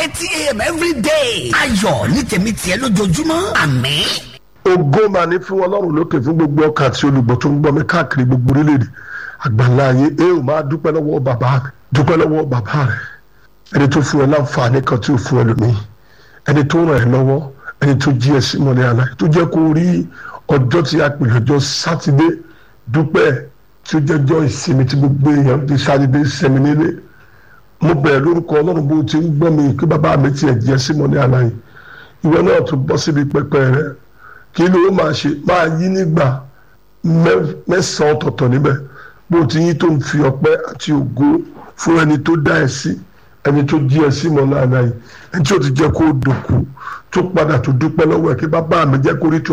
8 a.m. every day. ayọ̀ ní tèmi tiẹ̀ lójoojúmọ́. àmín. ògo mà ní fún Ọlọ́run lókè fún gbogbo ọkàn àti olùgbọ́ tó ń gbọ́ mi káàkiri gbogbo orílẹ̀-èdè àgbáńlá ayé. ò máa dúpẹ́ lọ́wọ́ bàbá rẹ̀, dúpẹ́ lọ́wọ́ bàbá rẹ̀, ẹni tó fún ẹ láǹfààní kan tí ò fún ẹlòmíì, ẹni tó ràn ẹ́ lọ́wọ́, ẹni tó jí ẹ sí mọ́lẹ̀ àlá, tó jẹ́ kó rí ọjọ́ tí a pè lọ́jọ́ sátidé. dúpẹ́ tí ó jẹ́jọ́ ìsinmi tí gbogbo èèyàn ti sátidé sẹ́mi nílé. mo bẹ̀rẹ̀ lórúkọ Ọlọ́run bó ti ń gbọ́ mi kí bàbá mi tiẹ̀ jẹ́ sí mọ́lẹ̀ àlá yìí. ìwọ náà tún bọ́ síbi pẹpẹ rẹ, kí ló máa ṣe? máa yí nígbà mẹ́sàn-án ọ̀tọ̀ọ̀tọ̀ níbẹ̀ bó ti yí tó ń fi ọpẹ́ àti ògo fún ẹni tó dá ẹ sí, ẹni tó jí ẹ sí mọ́lẹ̀ àlá yìí, ẹni tí ó ti jẹ́ kó dòkú tó padà tó dúpẹ́ lọ́wọ́ ẹ̀. kí bàbá mi jẹ́ kó rí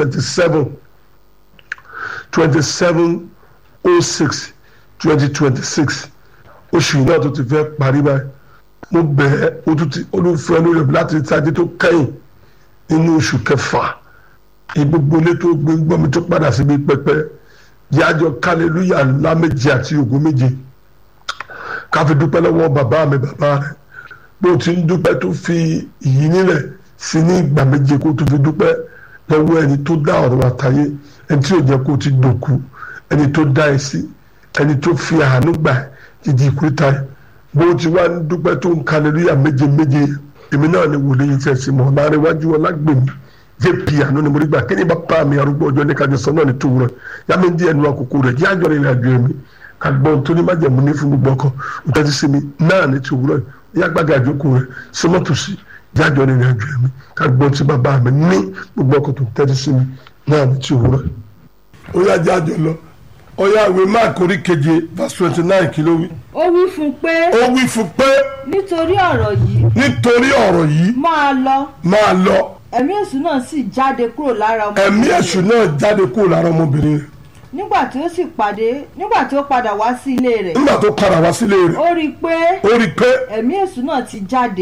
27/06/2026 oṣù yìí náà tó ti fẹ́ parí báyìí. mo bẹ̀ ẹ́ olùfẹ́ lórí ẹ̀ láti sáájú tó kẹ́yìn nínú oṣù kẹfà. gbogbo ilé tó gbé ń gbọ́ mi tó padà síbi pẹpẹ yájọ kálẹ́lúyà ńlá méje àti ògo méje ká fi dúpẹ́ lọ́wọ́ bàbá mi bàbá rẹ̀. bó ti ń dúpẹ́ tó fi ìyìn nílẹ̀ sí ní ìgbà méje kó tó fi dúpẹ́ lọ́wọ́ ẹni tó dá ọ̀run àtayé, ẹni tí ò jẹ́ kó ti dòkú, ẹni tó dá ẹ sí, ẹni tó fi àánú gbà jíjí ìkúrítà ẹ. bó ti wá ń dúpẹ́ tó ń kálẹ́lúyà méje méje, èmi náà ni wòlíì tẹ̀sí mọ́ láàrin iwájú Ọlágbèmí jp àánú ni mo rí gbà. kí ni bàbá mi arúgbó ọjọ́ ní kájọ sọ náà ní tòwúrọ̀ yá mi ń di ẹnu àkókò rẹ̀ yá àjọ ìrìn àjò ẹ̀mí ká gbọ́n tó ní májẹ̀mú ní fún gbogbo ọkọ̀ nǹkan sí mi náà ní tòwúrọ̀ yá gbàgà àjókòó rẹ̀ sọmọ́tòsí yá àjọ ìrìn àjò ẹ̀mí ká gbọ́n tí bàbá mi ní gbogbo ọkọ̀ tó tẹ́tí sí mi náà ní tòwúrọ̀. ó yá jáde lọ ó yá ìwé Máàkù orí keje verse 29 kí ló wí. ó wí fún pé nítorí ọ̀rọ̀ yìí máa lọ. ẹ̀mí èṣù náà sì jáde kúrò lára ọmọbìnrin rẹ̀. nígbà tí ó padà wá sí ilé rẹ̀. ó rí i pé ẹ̀mí èṣù náà ti jáde.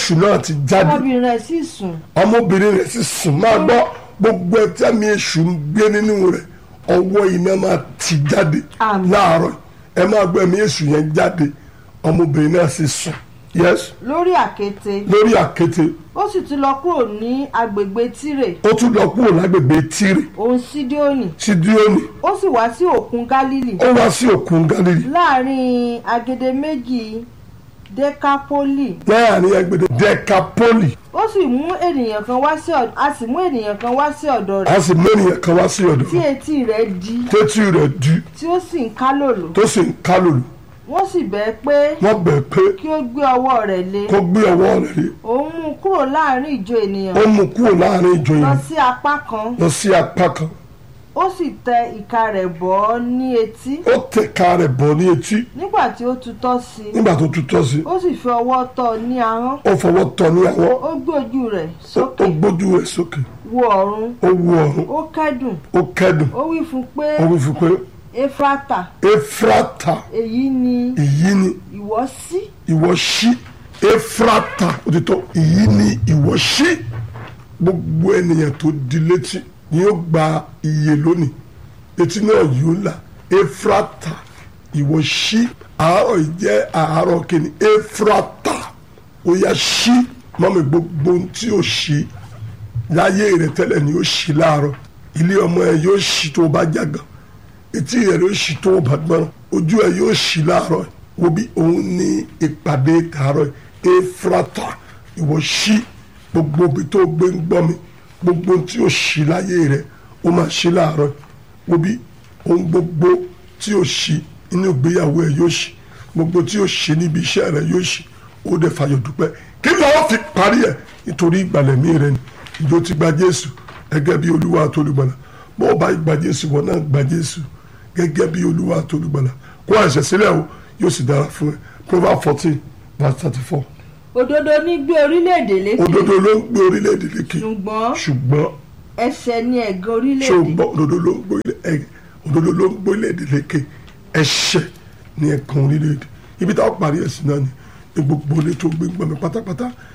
ọmọbìnrin rẹ̀ sì sùn. máa gbọ́ gbogbo ẹtí ẹ̀mí èṣù ń gbé nínú rẹ̀ ọwọ́ iná máa ti jáde láàárọ̀. ẹ máa gbọ́ ẹ̀mí èṣù yẹn jáde, ọmọbìnrin náà sì sùn. Yes. lórí àkéte. ó sì tún lọ kúrò ní agbègbè Tírè. òun Sídíónì. ó sì wá sí òkun Gálílì. láàrin agede méjì Dékápólì. ó sì mú ènìyàn kan wá sí ọ̀dọ̀ rẹ̀. tí etí rẹ̀ di. tí ó sì ń kálòlò. wọ́n sì bẹ̀ pé kí ó gbé ọwọ́ rẹ̀ lé. òun mú kúrò láàrin ìjọ ènìyàn. lọ sí apá kan. ó sì tẹ ìka rẹ̀ bọ́ ọ́ ní etí. nígbà tí ó tutọ́ sí. ó sì fi ọwọ́ tọ́ ní ahọ́n. ó gbé ojú rẹ̀ sókè. wo ọ̀run. ó kẹ́dùn. ó wí fún pé. Éfrátà. èyí ni ìwọ ṣí. Éfrátà òtítọ́ èyí ni ìwọ ṣí. gbogbo ènìyàn tó di létí ni yóò gba iye lónìí, etí náà yóò là. Éfrátà ìwọ ṣí. àárọ̀ yìí jẹ́ àárọ̀ kìíní. Éfrátà ó yá ṣí. mọ́mi gbogbo ohun tí ó ṣí láyé rẹ̀ tẹ́lẹ̀ ni ó ṣí láàárọ̀. ilé ọmọ ẹ yóò ṣí tó bá jágàn, etí rẹ̀ yóò ṣí tó bá gbọ́n, ojú ẹ yóò ṣí láàárọ̀. wo bí òun ní ìpàdé tààrọ̀. Éfrátà ìwọ ṣí. gbogbo ibi tó gbé ń gbọ́ mi, gbogbo tí ó ṣí láyé rẹ̀ ó máa ṣí láàárọ̀. wo bí ohun gbogbo tí ó ṣí inú ìgbéyàwó ẹ yóò ṣí, gbogbo tí ó ṣí níbi iṣẹ́ rẹ̀ yóò ṣí. ó dẹ̀ fàyọ̀ dúpẹ́. kí ni wọ́n fi parí ẹ̀? nítorí ìgbàlẹ̀mí rẹ̀ ni. ìjọ ti gba Jésù gẹ́gẹ́ bí Olúwa àti Olùgbàlà. bó o bá gba Jésù, wọn náà gba Jésù gẹ́gẹ́ bí Olúwa àti Olùgbàlà. kó àṣẹ sílẹ̀ o, yóò sì dára fún ẹ. Proverbs 14:34. òdodo ní gbé orílẹ̀-èdè lékè. òdodo ló ń gbé orílẹ̀-èdè lékè. ṣùgbọ́n ẹ̀ṣẹ̀ ni ẹ̀gàn orílẹ̀-èdè. ṣùgbọ́n òdodo ló ń gbé orílẹ̀-èdè lékè. ẹ̀ṣẹ̀ ni ẹ̀gàn orílẹ̀-èdè. ibi táwọn parí ẹ̀sìn náà ni gbogbo ilé tó gbé gbọmọ pátápátá